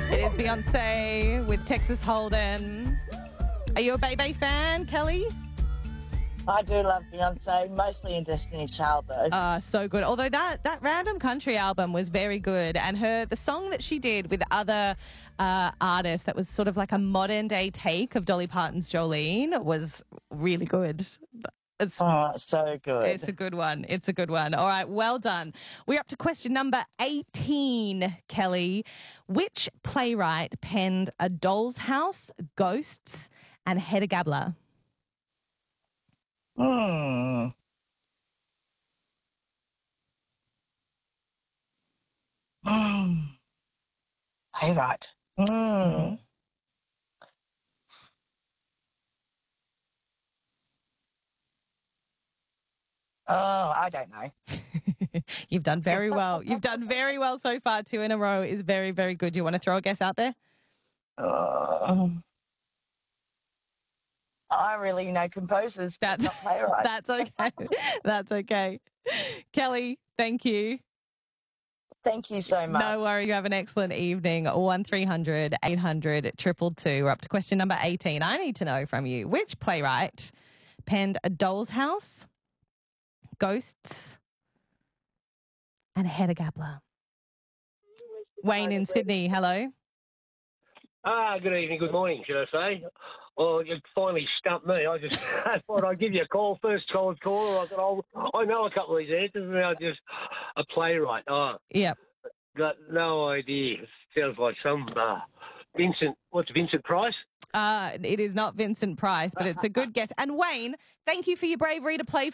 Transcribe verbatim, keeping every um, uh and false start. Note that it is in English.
It is Beyonce with Texas Hold'em. Are you a Bebe fan, Kelly? I do love Beyonce, mostly in Destiny's Child though. Uh, so good. Although that, that Random Country album was very good, and her the song that she did with other uh, artists that was sort of like a modern day take of Dolly Parton's Jolene was really good. It's, oh, it's so good. It's a good one. It's a good one. All right, well done. We're up to question number eighteen, Kelly. Which playwright penned A Doll's House, Ghosts, and Hedda Gabler? Hmm. Hmm. Hey, right. Hmm. Mm-hmm. Oh, I don't know. You've done very well. You've done very well so far. Two in a row is very, very good. You want to throw a guess out there? Uh, I really know composers, That's not playwrights. That's okay. That's okay. Kelly, thank you. Thank you so much. No worry. You have an excellent evening. one three hundred eight hundred two two two. We're up to question number eighteen. I need to know from you, which playwright penned A Doll's House, Ghosts, and Hedda Gabler? Wayne in Sydney, hello. Ah, good evening, good morning, should I say. Well, you finally stumped me. I just I thought I'd give you a call, first cold caller. I thought, oh, I know a couple of these answers, and I just, a playwright. Oh, Yep. got no idea. Sounds like some uh, Vincent, what's Vincent Price? Uh, it is not Vincent Price, but it's a good guess. And Wayne, thank you for your bravery to play